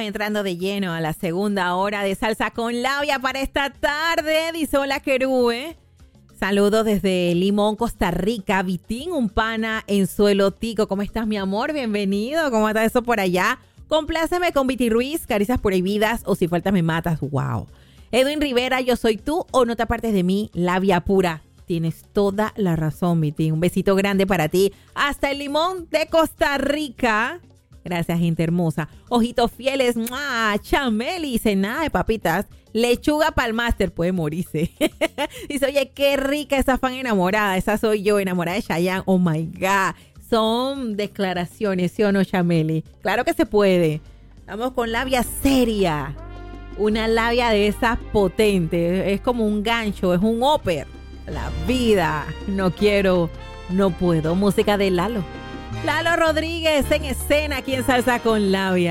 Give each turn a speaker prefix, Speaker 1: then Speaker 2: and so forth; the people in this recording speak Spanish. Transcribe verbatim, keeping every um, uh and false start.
Speaker 1: entrando de lleno a la segunda hora de Salsa con Labia para esta tarde. Dice, hola, Querube. Saludos desde Limón, Costa Rica. Vitín, un pana en Suelo Tico. ¿Cómo estás, mi amor? Bienvenido. ¿Cómo está eso por allá? Compláceme con Viti Ruiz, Caricias Prohibidas o Si Faltas Me Matas. Wow. Edwin Rivera, Yo Soy Tú o No Te Apartes de Mí, Labia Pura. Tienes toda la razón, Vitín. Un besito grande para ti. Hasta el Limón de Costa Rica. Gracias, gente hermosa. Ojitos fieles. ¡Mua! Chameli dice, nada de papitas. Lechuga pa'l máster. Puede morirse. Dice, oye, qué rica esa fan enamorada. Esa soy yo, enamorada de Chayanne. Oh, my God. Son declaraciones, ¿sí o no, Chameli? Claro que se puede. Vamos con labia seria. Una labia de esas potentes. Es como un gancho, es un óper. La vida. No quiero, no puedo. Música de Lalo. Lalo Rodríguez en escena aquí en Salsa con Labia.